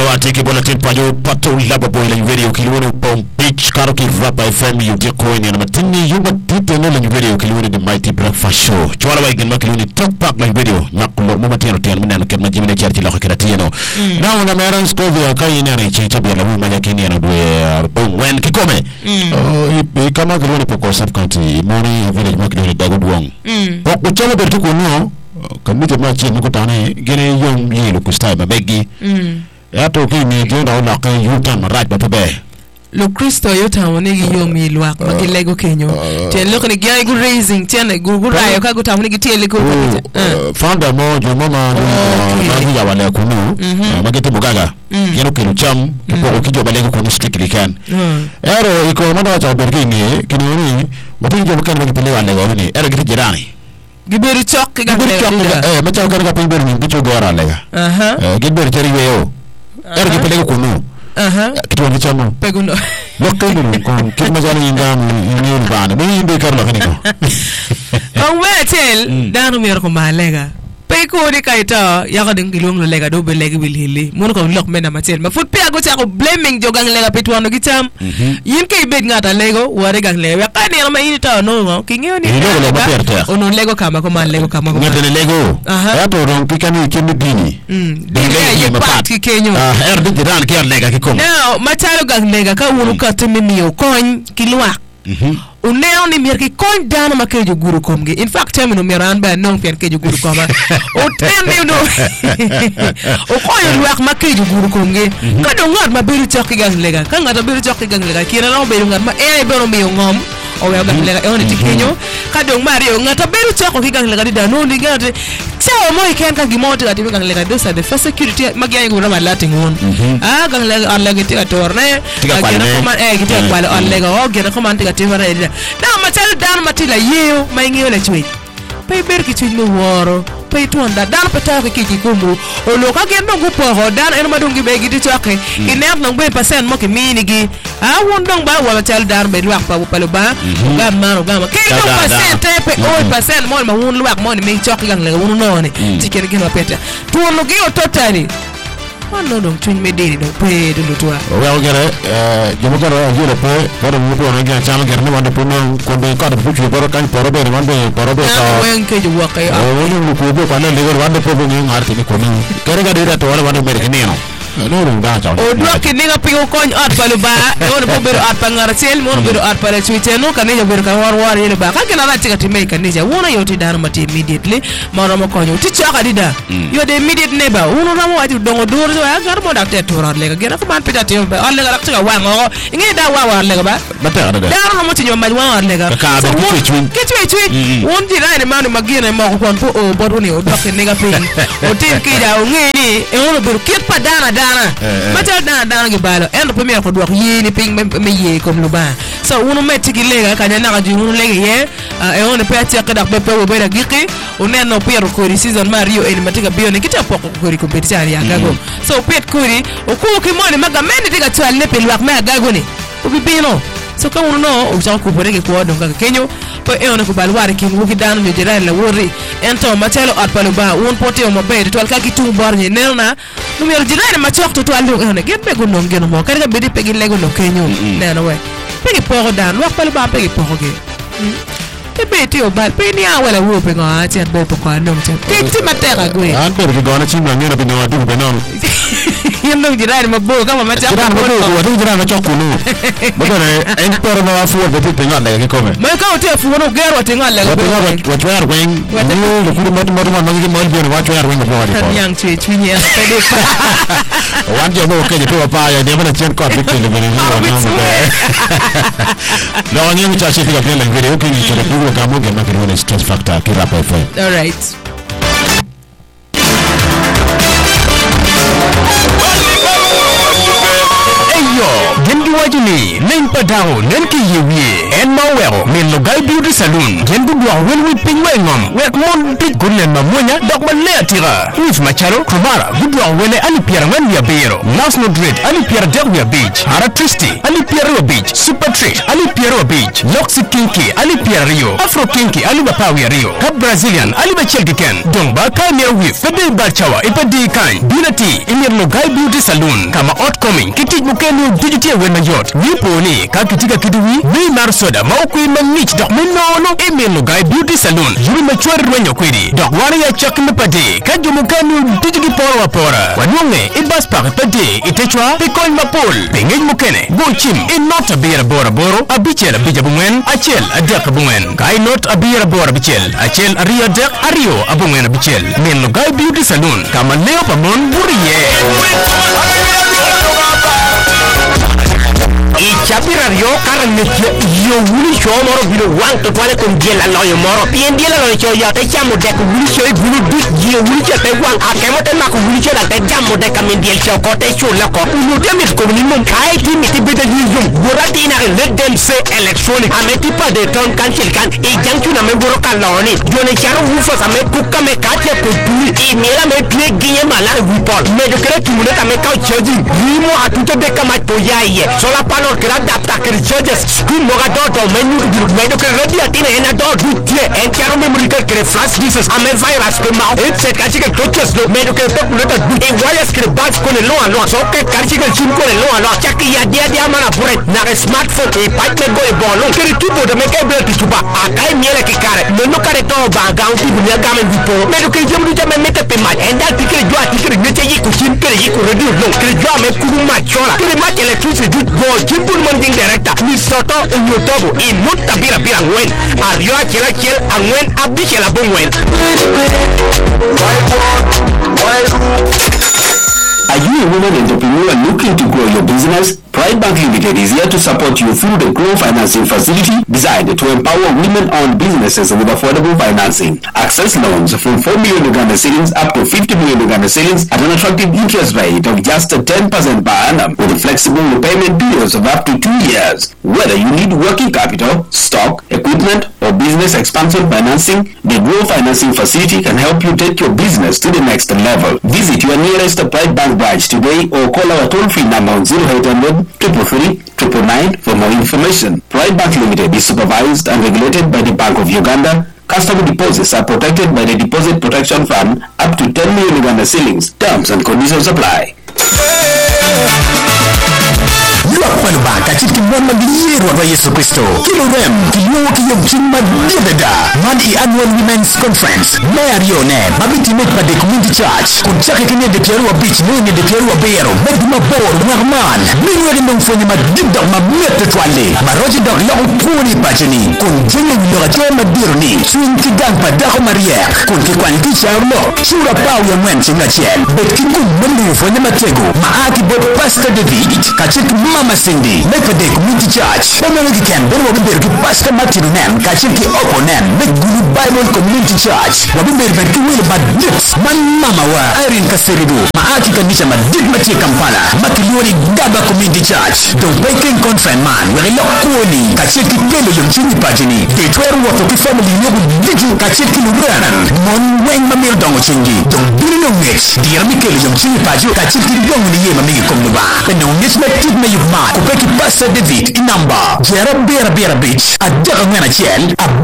Malawati ki bola timpajo pato laba boy la video kilwone pom pitch karo ki rapa FM yu di ko ni na matini yu batite no la video kilwone the Mighty Breakfast Show chwala wa igin makilwone top pack la video nakulo mo matino tiyan minana ken majimine charti la khakira tiyano na una meran skovia kai ni ari chi tabia la manya kini na dwe wen kikome kama kilwone poko sub county moni village makilwone dagodwong poko chama bertu kuno kamite machi niko tane gene yom yelo kustai mabegi yato kini jona ona kan yutan right batobe lo Kristo yota wonegi yomi lwak magilego kenyo ten lokni gya go raising ten go rayo ka go tamuni gitele ko founder mo jo mama na ya wale kunu magete mugaga yeno kinu cham ko kijo balego kunu strictly kan ero iko manda cha bergini kinuni mapinjo bukan magitele wale woni ero giti jirani giberu chok ga macha ko ga pimber min bicho gora lega giberu cheri weo ero gipelego kunu kitu ni chamo pegundo lokalo kon kit majani ingam ni bana ni inde karlo kaniko on wetel danu mi ko malega pe ko ni kaita ya ko dingi long lega do be lega bil hili mun ko lok mena matel ma fut pe ago cha ko blaming jogang lega petwano gitam yin kay bet ngata lego ware gang lega kani ma yin ta no ki ngeo ni ono lego kama ko man lego kama ko ngata lego ya to ron pikani kini dini dingi ma pat ki kenyo er dingi ran ki lega ki kom no matalo gang lega ka wonu ka temi o kon ki lwa uneo ni mirki kon dana makejo guru komge in fact temi no miran ba non pen kejo guru koma o temi no o koyo luak makejo guru komge kado ngat mabiru chokki gang lega kan ngata biru chokki gang lega kina no biru ngat ma e bero mi ngom o we gang lega e on tikenyo kado mario ngata biru chokki gang lega di dano ndi ngate sao mo iken ka gimote ati gang lega dosa the first security magya ngura malati ngon gang lega on lega tika torne agena koma gita kwale on lega o gena koma tika tivara na matal dan matila yeo maingi ole chui pe berki chui no woro pe tuanda dan pata ko kiki kumu o lo ka gendo go po ho dan en madungi be gidi choke iner no be percent mo ke minigi won dong ba wa matal dan be luak pa palo ba ga maro ga ma ke do percent pe o percent mo ma won luak mo ni me choke gang le won no ni tikere gino peta tuono gi o totally no dong twin mediri no pe do lutwa well gere jomo gero jure pe pero mu ko ngi chama gere no wande puno ko be ko do fuchu pero kan pero be wande pero be ka wen ke jo wakai woni mu ko be kana le wande pe be ngi arti ni ko ni gere ga dira to wande mere ni no no da cha o do ke ni ga pingo ko at palu ba woni po be at pangara sel mo be at pare chuite no kan ni jo be ka war yele ba ka kina na tika time kan ni ja wona yoti dar mate immediately mo ro mo ko nyu ti cha ka dida yo de immediate neighbor wono na mo ati dongo dur ya gar mo dak te torar lega gera ko man pita te ba on lega rak tika wa ngo ngi da wa lega ba ta da no mo ti nyom ma wa lega ka ba ki twi won di na ni ma no magina mo ko po o bodo ni o dok ni ga pin o tin ki da o ngi ni e wono be kit pa dana matal dana ge balo en do premier ko do yini ping me ye comme lo ba so wono metti ki lega ka na ga ji wono lega ye e wono pe ati ka dak be pe o be da giki o ne no pero ko ri season mario en matika bio ne kita poko ko ri competition ya gago so pet kuri o ko ki mo ne maga men diga twal ne pe lwak me gago ni o bi bino so ka wono no o ja ko porege ko do ga kenyo po e wono ko bal wari ki wuki danu me jira la wori ento matelo at palu ba won pote o mo be to ka ki tu bor ni nerna no mi jira ne ma chok to alu ne gembe go no ngeno mo ka ga be di pegi lego no kenyo ne no we pegi poro dan wak palu ba pegi poro ge te beti o bal pe ni awala wo pe ngo ati at be to ko no te ti matera go e an per go na chimba ngena be no adu be no yendo jirani mabo kama macha ko watu jirani choko no bado en pero no afu be te ngale ke come me ka ote afu no gero te ngale watu yar weng no le kuru matu magi mal bien watu yar weng ko yang chui nya pede wan je mo ke to pa ya de bana chen ko te le bene no ni mi cha che ke le video ke ni to ko ka mo ke ma ke no stress factor ki rap FM all right Gendi wajini padao nen ki yewie en mawero min logai beauty saloon gen du dwa wel wi pingwe ngom wek mon dik gunen mamunya dok le atira if macharo kumara gudwa wele ali piera man ya bero last no dread ali piera derby beach ara tristi ali piera beach super tree ali piera beach loxy kinky ali piera rio afro kinky ali bapawi rio kap brazilian ali bachelgi ken dongba kamera wi fede barchawa ipadi kan binati imir logai beauty saloon kama outcoming kitij mukenu digital wena yot wiponi ka kitika kidiwi wi marsoda maukui manich dok minono imir logai beauty saloon yuri machwari rwenyo kwidi dok wari ya chakme pade ka jumukenu dijigi pora pora wanunge ibas pak pade itechwa pikol mapol pengej mukene gochim in not a beer bora boro abichel bijabungen achel adak bungen kai not a beer bora bichel achel aria dak ario abungen bichel men logai beauty saloon kama leo pamon buriye Chapira rio karne yo wuli show moro bilo wang to pale kon diela loyo moro pien diela loyo show ya te chamo de ko wuli show bulu dik je wuli che te wang akemo te ma ko wuli che da te chamo de kam diel show ko te show la ko ulu de mit ko ni mon kai ti mi ti beta ni zum borati na let them say electronic ameti pa de ton cancel kan e janchu na me boro kan loni jone charo ufo sa me kuka me kate ko tu e mera me pie ginye mala wi pol me de kre tu ne ta me ka choji ni mo atuto de kama to yaye so la pano adapta que judges school moga dodo menu medo que rodia tiene en do dutie en chiaro memory que flash dices a me virus que ma et se cachi que coches no medo que to puleto e wires que bats con el lo so que cachi que chim con el lo cha que ya dia mana pure na smartphone e pate go e bolo que tu do me que bel tuba akai miele que care no care to ba ga un tipo ya gamen di po medo que yo me mete pe mal en dal tigre yo a tigre ne te yi ku chim que yi ku redu no que yo me ku ma chola que ma electricity go chim manding director ni soto en yotobo y mutta bira ngwen ario akela angwen abikela bongwen. Are you a woman entrepreneur looking to grow your business? Pride Bank Limited is here to support you through the Grow Financing Facility designed to empower women-owned businesses with affordable financing. Access loans from 4 million Uganda cedis up to 50 million Uganda cedis at an attractive interest rate of just 10% per annum with flexible repayment periods of up to 2 years. Whether you need working capital, stock, equipment, or business expansion financing, the Grow Financing Facility can help you take your business to the next level. Visit your nearest Pride Bank branch today or call our toll-free number on 0800 333 for more information. Pride Bank Limited is supervised and regulated by the Bank of Uganda. Customer deposits are protected by the Deposit Protection Fund up to 10 million Uganda shillings. Terms and conditions apply. Luakpanuba katika mwana miliyeru wa Yesu Kristo kilorem kiyo kiyomchima debeda madi annual women's conference mayarione mabiti mekpa de community church kunchake kine dekleru wa beach nene dekleru wa bero meduma bor wahman minwere mfoni madibda mamete twale maroji dok long puni pachini kunjenye nyoga chema dirni swinki gang padako marier kunki kwanki charlo chura pau ya mwen chinga chen betki kumbendu mfoni matego maaki bod pastor David kachiki Mama Cindy, Mekade Community Church, Pamela Ken, Wabimber, Pastor Martin Nem, Kachiki Oko Nem, Mekgulu Bible Community Church, Wabimber, Kiwil Maddips, Man Mama Wa, Irene Kaseridu, Maaki Kanisha Madid Mati Kampala, Makilori Gaba Community Church, The Waking Conference Man, Wela Kuni, Kachiki Pele Yumchini Pajini, The 12 Wakoki Family Yogu Digi, Kachiki Lubranan, Mon Weng Mamil Dongo Chingi, Don't Billy Mix, Dear Mikele Yumchini Paju, Kachiki Yongi Yema Migi Komba, and no mismatted me. Kupeki Pastor David inamba Jera Bera Beach Adaka Ngana Chel